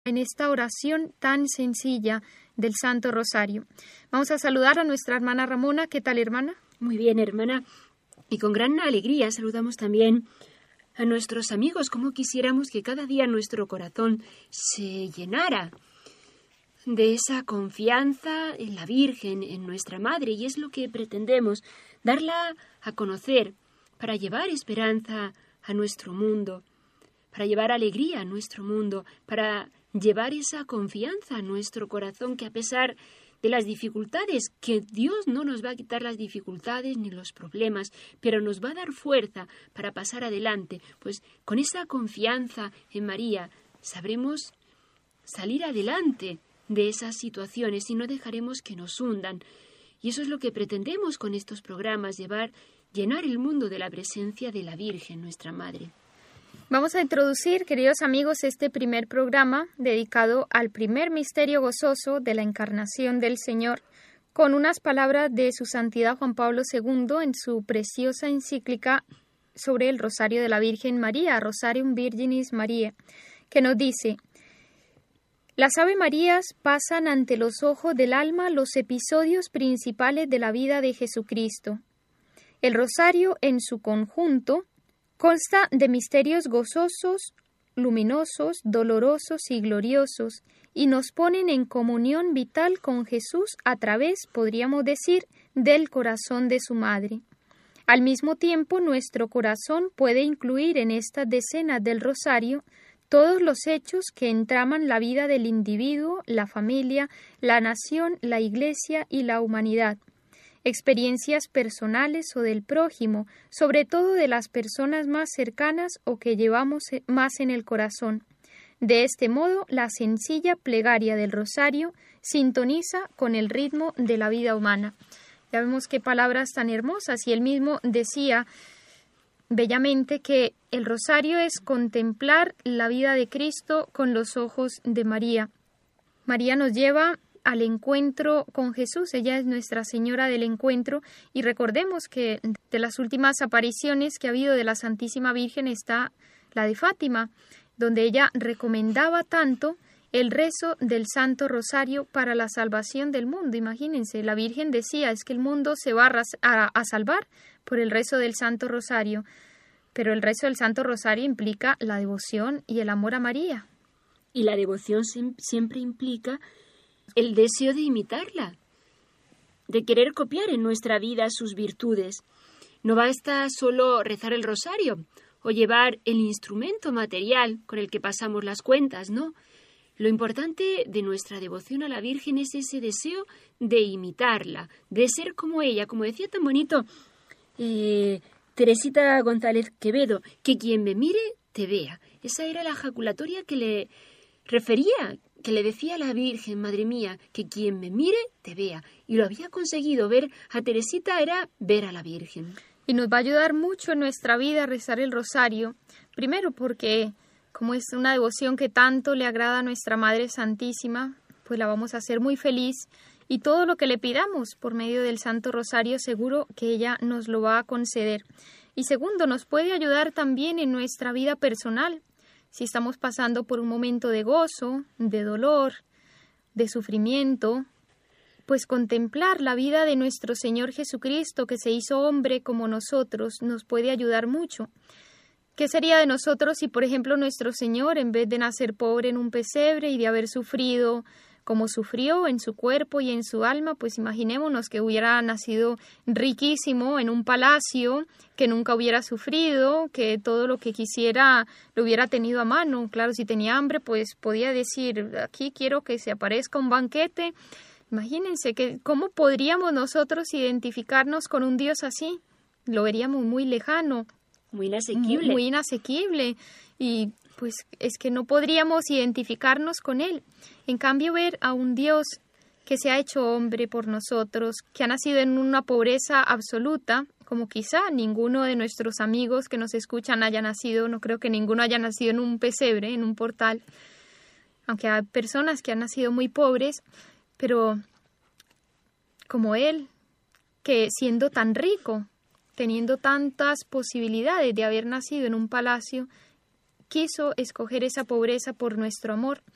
en esta oración tan sencilla del Santo Rosario. Vamos a saludar a nuestra hermana Ramona. ¿Qué tal, hermana? Muy bien, hermana. Y con gran alegría saludamos también a nuestros amigos, como quisiéramos que cada día nuestro corazón se llenara de esa confianza en la Virgen, en nuestra Madre, y es lo que pretendemos, darla a conocer para llevar esperanza a nuestro mundo, para llevar alegría a nuestro mundo, para llevar esa confianza a nuestro corazón, que a pesar de las dificultades, que Dios no nos va a quitar las dificultades ni los problemas, pero nos va a dar fuerza para pasar adelante, pues con esa confianza en María sabremos salir adelante de esas situaciones y no dejaremos que nos hundan. Y eso es lo que pretendemos con estos programas, llenar el mundo de la presencia de la Virgen, nuestra Madre. Vamos a introducir, queridos amigos, este primer programa dedicado al primer misterio gozoso de la encarnación del Señor, con unas palabras de su Santidad Juan Pablo II en su preciosa encíclica sobre el Rosario de la Virgen María, Rosarium Virginis Mariae, que nos dice: las Ave Marías pasan ante los ojos del alma los episodios principales de la vida de Jesucristo. El Rosario en su conjunto consta de misterios gozosos, luminosos, dolorosos y gloriosos, y nos ponen en comunión vital con Jesús a través, podríamos decir, del corazón de su Madre. Al mismo tiempo, nuestro corazón puede incluir en estas decenas del Rosario todos los hechos que entraman la vida del individuo, la familia, la nación, la Iglesia y la humanidad. Experiencias personales o del prójimo, sobre todo de las personas más cercanas o que llevamos más en el corazón. De este modo, la sencilla plegaria del Rosario sintoniza con el ritmo de la vida humana. Ya vemos qué palabras tan hermosas, y él mismo decía bellamente que el Rosario es contemplar la vida de Cristo con los ojos de María. María nos lleva al encuentro con Jesús, ella es Nuestra Señora del Encuentro, y recordemos que de las últimas apariciones que ha habido de la Santísima Virgen está la de Fátima, donde ella recomendaba tanto el rezo del Santo Rosario para la salvación del mundo. Imagínense, la Virgen decía, es que el mundo se va a salvar por el rezo del Santo Rosario, pero el rezo del Santo Rosario implica la devoción y el amor a María. Y la devoción siempre implica el deseo de imitarla, de querer copiar en nuestra vida sus virtudes. No basta solo rezar el rosario o llevar el instrumento material con el que pasamos las cuentas, no. Lo importante de nuestra devoción a la Virgen es ese deseo de imitarla, de ser como ella, como decía tan bonito Teresita González Quevedo, que quien me mire te vea. Esa era la jaculatoria que le refería, que le decía a la Virgen, madre mía, que quien me mire te vea. Y lo había conseguido. Ver a Teresita era ver a la Virgen. Y nos va a ayudar mucho en nuestra vida a rezar el rosario. Primero porque, como es una devoción que tanto le agrada a nuestra Madre Santísima, pues la vamos a hacer muy feliz. Y todo lo que le pidamos por medio del Santo Rosario, seguro que ella nos lo va a conceder. Y segundo, nos puede ayudar también en nuestra vida personal. Si estamos pasando por un momento de gozo, de dolor, de sufrimiento, pues contemplar la vida de nuestro Señor Jesucristo, que se hizo hombre como nosotros, nos puede ayudar mucho. ¿Qué sería de nosotros si, por ejemplo, nuestro Señor, en vez de nacer pobre en un pesebre y de haber sufrido como sufrió en su cuerpo y en su alma, pues imaginémonos que hubiera nacido riquísimo en un palacio, que nunca hubiera sufrido, que todo lo que quisiera lo hubiera tenido a mano? Claro, si tenía hambre, pues podía decir, aquí quiero que se aparezca un banquete. Imagínense que cómo podríamos nosotros identificarnos con un Dios así. Lo veríamos muy lejano, muy inasequible. Muy inasequible, y pues es que no podríamos identificarnos con Él. En cambio, ver a un Dios que se ha hecho hombre por nosotros, que ha nacido en una pobreza absoluta, como quizá ninguno de nuestros amigos que nos escuchan haya nacido, no creo que ninguno haya nacido en un pesebre, en un portal, aunque hay personas que han nacido muy pobres, pero como Él, que siendo tan rico, teniendo tantas posibilidades de haber nacido en un palacio, quiso escoger esa pobreza por nuestro amor.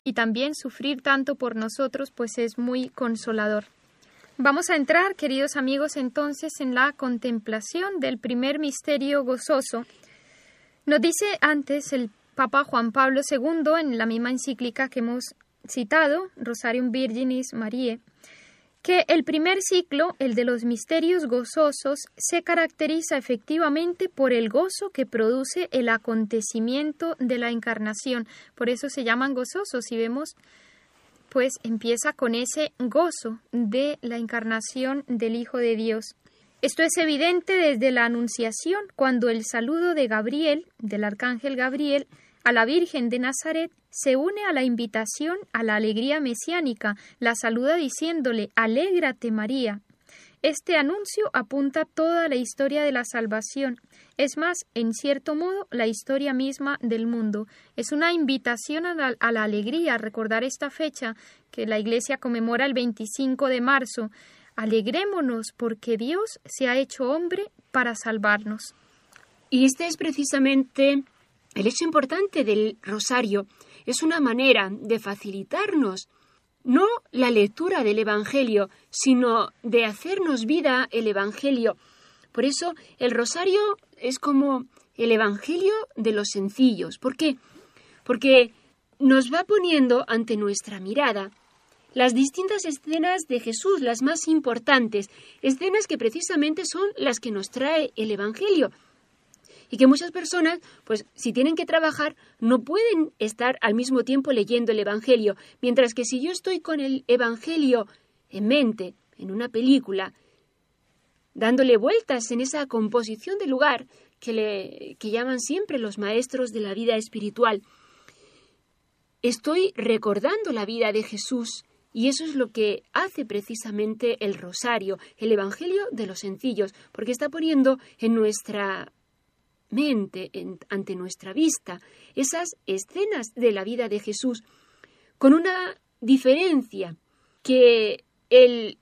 y también sufrir tanto por nosotros, pues es muy consolador. Vamos a entrar, queridos amigos, entonces en la contemplación del primer misterio gozoso. Nos dice antes el Papa Juan Pablo II en la misma encíclica que hemos citado, Rosarium Virginis Mariae, que el primer ciclo, el de los misterios gozosos, se caracteriza efectivamente por el gozo que produce el acontecimiento de la encarnación. Por eso se llaman gozosos. Si vemos, pues empieza con ese gozo de la encarnación del Hijo de Dios. Esto es evidente desde la Anunciación, cuando el saludo de Gabriel, del arcángel Gabriel, a la Virgen de Nazaret, se une a la invitación a la alegría mesiánica, la saluda diciéndole: «Alégrate, María». Este anuncio apunta toda la historia de la salvación, es más, en cierto modo, la historia misma del mundo. Es una invitación a la alegría, recordar esta fecha que la Iglesia conmemora el 25 de marzo. Alegrémonos porque Dios se ha hecho hombre para salvarnos. Y este es precisamente el hecho importante del rosario. Es una manera de facilitarnos no la lectura del Evangelio, sino de hacernos vida el Evangelio. Por eso el rosario es como el Evangelio de los sencillos. ¿Por qué? Porque nos va poniendo ante nuestra mirada las distintas escenas de Jesús, las más importantes, escenas que precisamente son las que nos trae el Evangelio. Y que muchas personas, pues si tienen que trabajar, no pueden estar al mismo tiempo leyendo el Evangelio, mientras que si yo estoy con el Evangelio en mente, en una película, dándole vueltas en esa composición de lugar que llaman siempre los maestros de la vida espiritual, estoy recordando la vida de Jesús. Y eso es lo que hace precisamente el rosario, el Evangelio de los sencillos, porque está poniendo en nuestra mente, ante nuestra vista, esas escenas de la vida de Jesús, con una diferencia, que el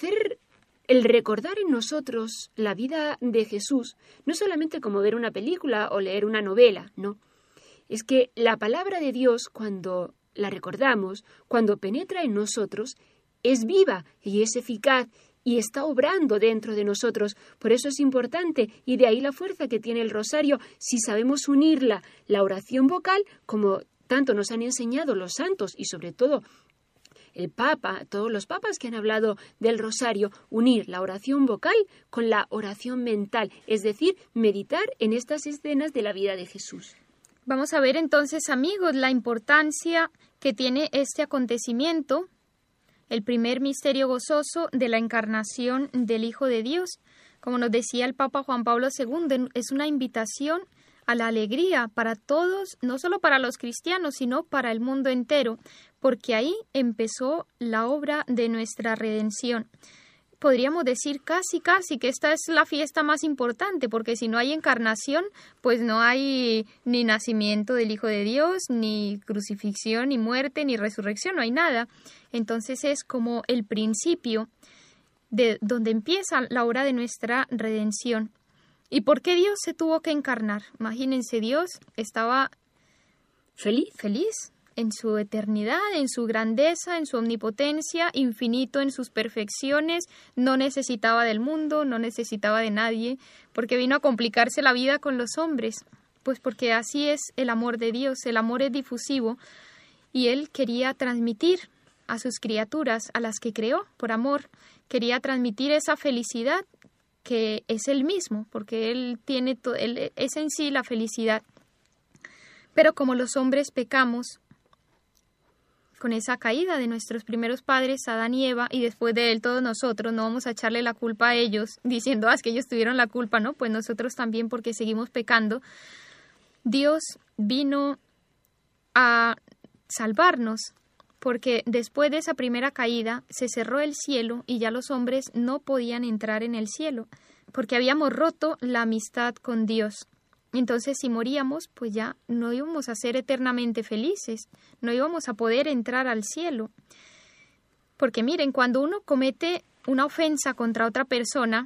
recordar en nosotros la vida de Jesús no es solamente como ver una película o leer una novela, no. Es que la palabra de Dios, cuando la recordamos, cuando penetra en nosotros, es viva y es eficaz y está obrando dentro de nosotros. Por eso es importante, y de ahí la fuerza que tiene el rosario, si sabemos unirla, la oración vocal, como tanto nos han enseñado los santos y sobre todo el Papa, todos los papas que han hablado del rosario, unir la oración vocal con la oración mental, es decir, meditar en estas escenas de la vida de Jesús. Vamos a ver entonces, amigos, la importancia que tiene este acontecimiento, el primer misterio gozoso de la encarnación del Hijo de Dios. Como nos decía el Papa Juan Pablo II, es una invitación a la alegría para todos, no solo para los cristianos, sino para el mundo entero, porque ahí empezó la obra de nuestra redención. Podríamos decir casi que esta es la fiesta más importante, porque si no hay encarnación, pues no hay ni nacimiento del Hijo de Dios, ni crucifixión, ni muerte, ni resurrección, no hay nada. Entonces es como el principio de donde empieza la obra de nuestra redención. ¿Y por qué Dios se tuvo que encarnar? Imagínense, Dios estaba feliz en su eternidad, en su grandeza, en su omnipotencia, infinito en sus perfecciones, no necesitaba del mundo, no necesitaba de nadie, porque vino a complicarse la vida con los hombres, pues porque así es el amor de Dios, el amor es difusivo, y Él quería transmitir a sus criaturas, a las que creó por amor, quería transmitir esa felicidad que es Él mismo, porque Él es en sí la felicidad. Pero como los hombres pecamos, con esa caída de nuestros primeros padres, Adán y Eva, y después de él todos nosotros, no vamos a echarle la culpa a ellos, diciendo, es que ellos tuvieron la culpa, ¿no? Pues nosotros también, porque seguimos pecando. Dios vino a salvarnos, porque después de esa primera caída se cerró el cielo y ya los hombres no podían entrar en el cielo, porque habíamos roto la amistad con Dios. Entonces, si moríamos, pues ya no íbamos a ser eternamente felices, no íbamos a poder entrar al cielo. Porque miren, cuando uno comete una ofensa contra otra persona,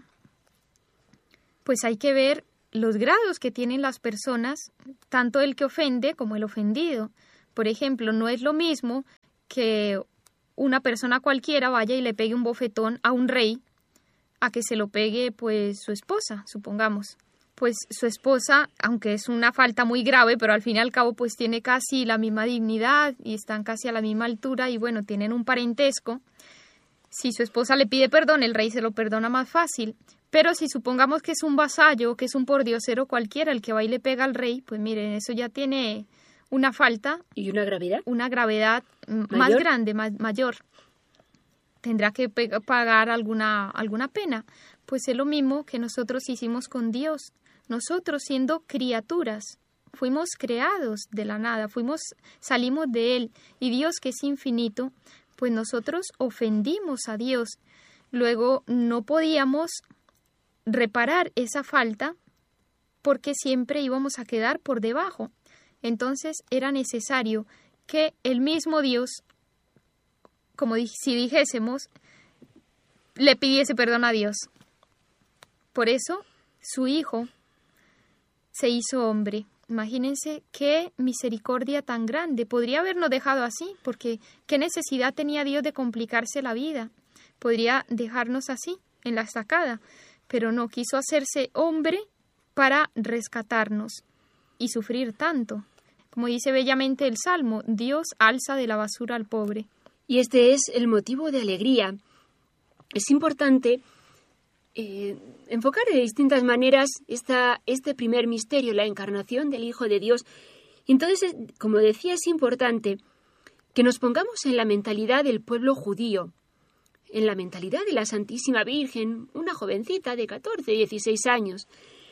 pues hay que ver los grados que tienen las personas, tanto el que ofende como el ofendido. Por ejemplo, no es lo mismo que una persona cualquiera vaya y le pegue un bofetón a un rey a que se lo pegue pues su esposa, supongamos. Pues su esposa, aunque es una falta muy grave, pero al fin y al cabo pues tiene casi la misma dignidad y están casi a la misma altura y bueno, tienen un parentesco. Si su esposa le pide perdón, el rey se lo perdona más fácil. Pero si supongamos que es un vasallo, que es un pordiosero cualquiera el que va y le pega al rey, pues miren, eso ya tiene una falta. ¿Y una gravedad? Una gravedad más ¿Mayor? grande, mayor. Tendrá que pagar alguna pena. Pues es lo mismo que nosotros hicimos con Dios. Nosotros siendo criaturas, fuimos creados de la nada, salimos de Él. Y Dios, que es infinito, pues nosotros ofendimos a Dios. Luego no podíamos reparar esa falta porque siempre íbamos a quedar por debajo. Entonces era necesario que el mismo Dios, como si dijésemos, le pidiese perdón a Dios. Por eso su Hijo se hizo hombre. Imagínense qué misericordia tan grande. Podría habernos dejado así, porque qué necesidad tenía Dios de complicarse la vida. Podría dejarnos así, en la estacada, pero no, quiso hacerse hombre para rescatarnos y sufrir tanto. Como dice bellamente el Salmo, Dios alza de la basura al pobre. Y este es el motivo de alegría. Es importante enfocar de distintas maneras este primer misterio, la encarnación del Hijo de Dios. Entonces, como decía, es importante que nos pongamos en la mentalidad del pueblo judío, en la mentalidad de la Santísima Virgen, una jovencita de 14, 16 años.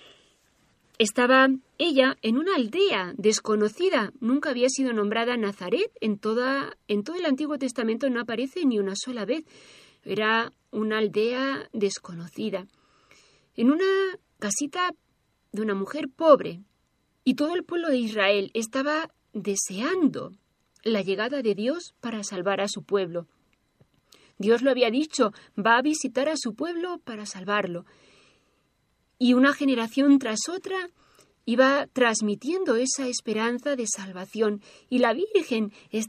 Estaba ella en una aldea desconocida, nunca había sido nombrada Nazaret, en todo el Antiguo Testamento no aparece ni una sola vez. Era una aldea desconocida, en una casita de una mujer pobre, y todo el pueblo de Israel estaba deseando la llegada de Dios para salvar a su pueblo. Dios lo había dicho, va a visitar a su pueblo para salvarlo. Y una generación tras otra iba transmitiendo esa esperanza de salvación, y la Virgen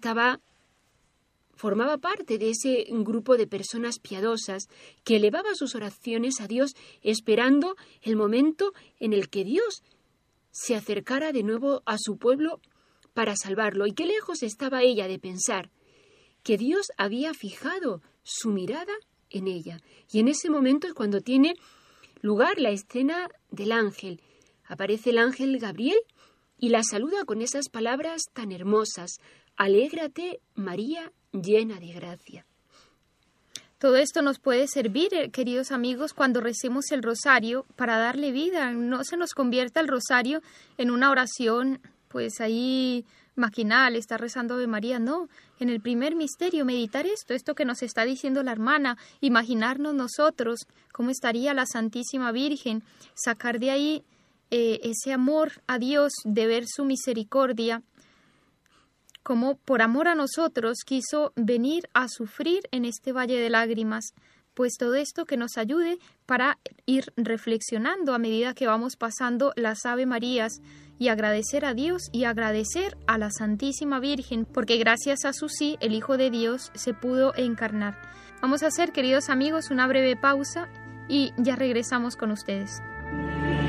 formaba parte de ese grupo de personas piadosas que elevaba sus oraciones a Dios, esperando el momento en el que Dios se acercara de nuevo a su pueblo para salvarlo. Y qué lejos estaba ella de pensar que Dios había fijado su mirada en ella. Y en ese momento es cuando tiene lugar la escena del ángel. Aparece el ángel Gabriel y la saluda con esas palabras tan hermosas: «Alégrate, María, llena de gracia». Todo esto nos puede servir, queridos amigos, cuando recemos el rosario para darle vida. No se nos convierta el rosario en una oración, pues ahí maquinal, estar rezando Ave María. No, en el primer misterio meditar esto que nos está diciendo la hermana, imaginarnos nosotros cómo estaría la Santísima Virgen, sacar de ahí ese amor a Dios, de ver su misericordia, como por amor a nosotros quiso venir a sufrir en este valle de lágrimas. Pues todo esto que nos ayude para ir reflexionando a medida que vamos pasando las Ave Marías y agradecer a Dios y agradecer a la Santísima Virgen, porque gracias a su sí el Hijo de Dios se pudo encarnar. Vamos a hacer, queridos amigos, una breve pausa y ya regresamos con ustedes.